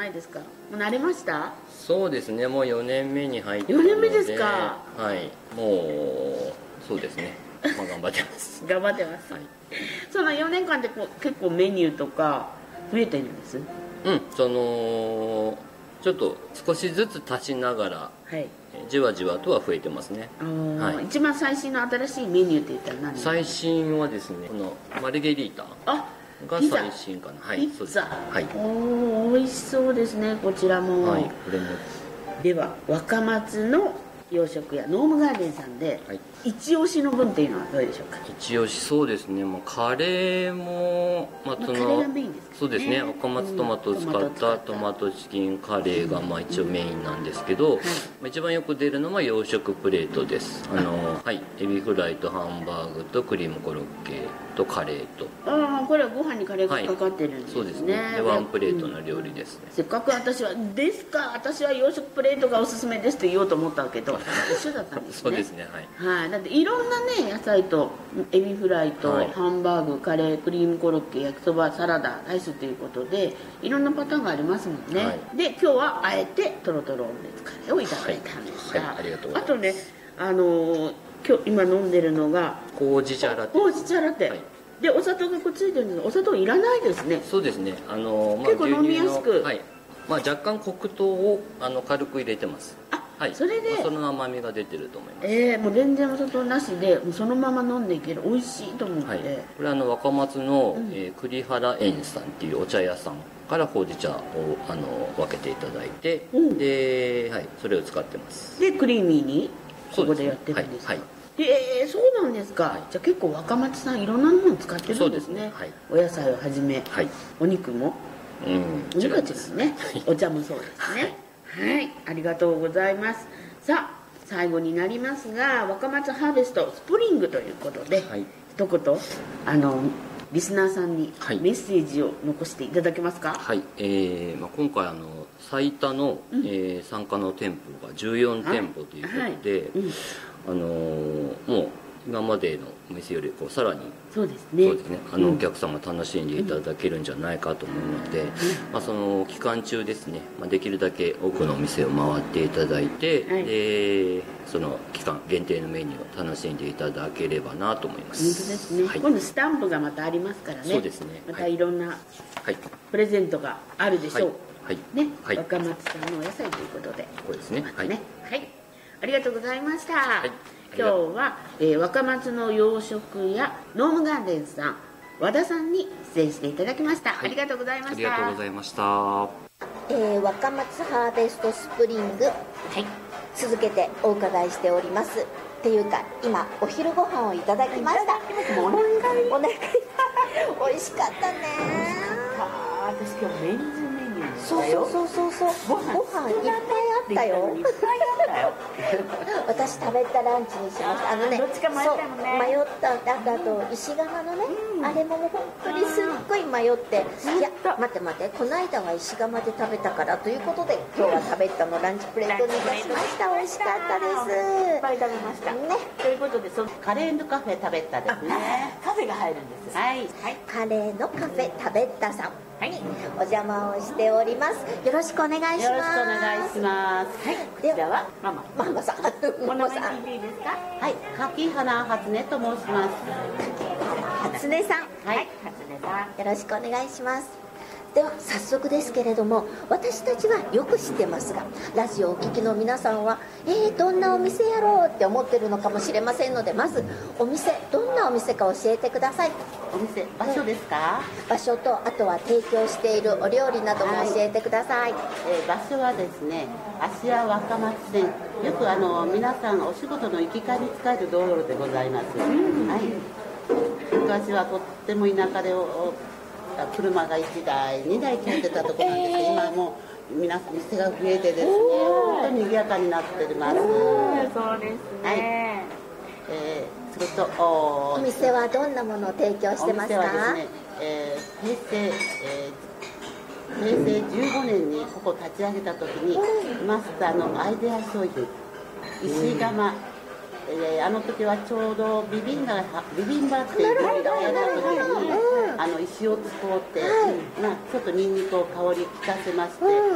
ないですか。もう慣れました？ そうですね、もう4年目に入って 4年目ですか。 はい、もうそうですね、まあ、頑張ってます頑張ってます、 はい、 その4年間で結構メニューとか増えてるんです？ ちょっと少しずつ足しながら、はい、じわじわとは増えてますね。 はい、一番最新の新しいメニューって言ったら何ですか？ 最新はですね、このマルゲリータが最新かな。はい、 ピッツァ、 はい、 おー、美味しそうですね、こちらも。はい、これも。では若松の洋食屋ノームガーデンさんで、はい、一押しの分っていうのはどうでしょうか？ 一押し、そうですね、もうカレーも、 カレーがメインですかね。 そうですね、若松トマトを使ったトマトチキンカレーがまあ一応メインなんですけど、一番よく出るのは洋食プレートです。はい、エビフライとハンバーグとクリームコロッケとカレーと。 ああ、これはご飯にカレーがかかってるんですね。 そうですね、でワンプレートの料理ですね。 せっかく私は洋食プレートがおすすめですって言おうと思ったけど一緒だったんですね。 そうですね、 はい、だっていろんなね野菜とエビフライとハンバーグ、カレー、クリームコロッケ、焼きそば、サラダ、ライスということでいろんなパターンがありますもんね、はい、で今日はあえてトロトロオムレツカレーをいただいたんですが、 ありがとうございます。 あとね、今日今飲んでるのがほうじ茶ラテ。 ほうじ茶ラテ、はい、でお砂糖がくっついてるんですが、お砂糖いらないですね。 そうですね、 結構飲みやすく、 はい、まあ、若干黒糖を軽く入れてます。はい、 それで、 その甘みが出てると思います。 もう全然お砂糖なしでそのまま飲んでいける、美味しいと思って、はい、 これ若松の、栗原園さんっていうお茶屋さんからほうじ茶を分けていただいて、で、はい、それを使ってます。 でクリーミーにここでやってるんですか？はい、そうなんですか、はい、じゃあ結構若松さんいろんなものを使ってるんですね。そうですね、はい、お野菜をはじめ、はい、お肉も、お肉は違うね、お茶もそうですね。はい、ありがとうございます。さあ最後になりますが、若松ハーベストスプリングということで、はい、一言リスナーさんにメッセージを残していただけますか？はい、 今回最多の、参加の店舗が14店舗ということで、もう今までのお店よりさらにそうですね、 お客様楽しんでいただけるんじゃないかと思うので、その期間中ですね、できるだけ多くのお店を回っていただいて、でその期間限定のメニューを楽しんでいただければなと思います。 本当ですね、はい、今度スタンプがまたありますからね。 そうですね、 またいろんなプレゼントがあるでしょう、 はいね、はい、若松さんのお野菜ということで、 そうですね、 はい、ありがとうございました。はい、今日は、若松の洋食屋ノームガーデンさん和田さんに出演していただきました、はい、ありがとうございました。 ありがとうございました。 若松ハーベストスプリング、はい、続けてお伺いしております。っていうか今お昼ご飯をいただきました。お腹美味しかったね。 私今日メンズメニューそうご飯いっぱいあったよ。私食べたランチにしました。 どっちか迷ったもんね。 迷った。あと石窯のね、あれももう本当にすっごい迷って、いや待ってこの間は石窯で食べたからということで今日は食べたのランチプレートに出しました。美味しかったです。 いっぱい食べましたね。ということでカレーのカフェ食べたですね。カフェが入るんです。はい、 カレーのカフェ食べたさん、はい、お邪魔をしております。よろしくお願いします。 よろしくお願いします。はい、こちらはママさん。お名前聞いていいですか？はい、柿花初音と申します。 初音さん、 はい、初音さん、 よろしくお願いします。では早速ですけれども、私たちはよく知ってますが、ラジオをお聞きの皆さんはどんなお店やろうって思ってるのかもしれませんので、まずお店、どんなお店か教えてください。 お店、場所ですか？ 場所と、あとは提供しているお料理なども教えてください。 場所はですね、芦屋若松線、よく皆さんお仕事の行き帰りに使える道路でございます。はい、昔はとっても田舎で車が1台2台通ってたところなんですけど、今はもう皆さん店が増えてですね、本当に賑やかになっております。そうですね。それとお店はどんなものを提供してますか？お店はですね、 平成15年にここ立ち上げた時に、マスターのアイデア商品石窯、あの時はちょうどビビンバっていう料理が流行った時に石を使って、ちょっとニンニクを香り効かせまして、